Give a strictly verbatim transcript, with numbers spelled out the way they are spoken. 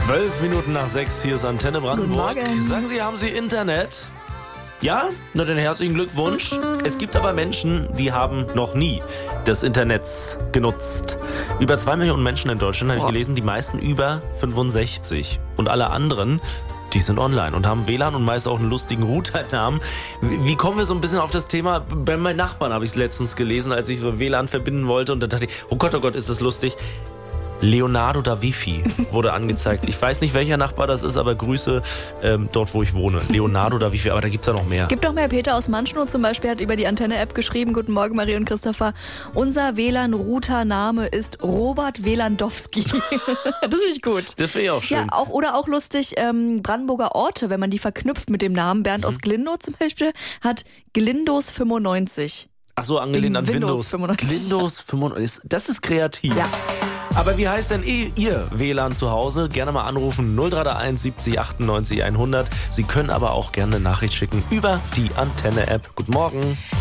Zwölf Minuten nach sechs, hier ist Antenne Brandenburg. Guten Morgen. Sagen Sie, haben Sie Internet? Ja? Na dann herzlichen Glückwunsch. Es gibt aber Menschen, die haben noch nie das Internet genutzt. Über zwei Millionen Menschen in Deutschland, habe ich Boah. gelesen, die meisten über fünfundsechzig. Und alle anderen, die sind online und haben W L A N und meist auch einen lustigen Routernamen. Wie kommen wir so ein bisschen auf das Thema? Bei meinen Nachbarn habe ich es letztens gelesen, als ich so W L A N verbinden wollte. Und da dachte ich, oh Gott, oh Gott, ist das lustig. Leonardo da Vinci wurde angezeigt. Ich weiß nicht, welcher Nachbar das ist, aber Grüße ähm, dort, wo ich wohne. Leonardo da Vinci, aber da gibt es ja noch mehr. Gibt noch mehr. Peter aus Manschnow zum Beispiel hat über die Antenne-App geschrieben: Guten Morgen, Marie und Christopher. Unser W L A N-Router-Name ist Robert Wlandowski. Das finde ich gut. Das finde ich auch schön. Ja, auch, oder auch lustig, ähm, Brandenburger Orte, wenn man die verknüpft mit dem Namen. Bernd Mhm. aus Glindow zum Beispiel hat Glindos fünfundneunzig. Ach so, angelehnt an Windows Windows. fünfundneunzig. Windows fünfundneunzig. Das ist kreativ. Ja. Aber wie heißt denn eh Ihr W L A N zu Hause? Gerne mal anrufen null drei eins siebzig achtundneunzig hundert. Sie können aber auch gerne eine Nachricht schicken über die Antenne-App. Guten Morgen.